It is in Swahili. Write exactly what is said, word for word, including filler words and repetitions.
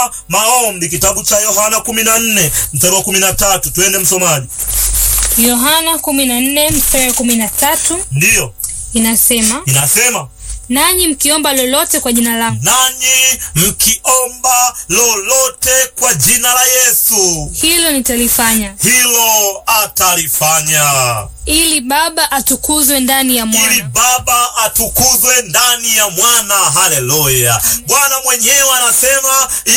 maombi, kitabu cha Yohana kumi na nne mstari wa kumi na tatu. Twende msomaji. Yohana kumi na nne mstari wa kumi na tatu. Ndiyo. Inasema, Inasema, nanyi mkiomba lolote kwa jina langu, nanyi mkiomba lolote kwa jina la Yesu, hilo nitalifanya, hilo atalifanya, ili Baba atukuzwe ndani ya Mwana. ili Baba atukuzwe ndani ya Mwana. Haleluya! Bwana mwenyewe anasema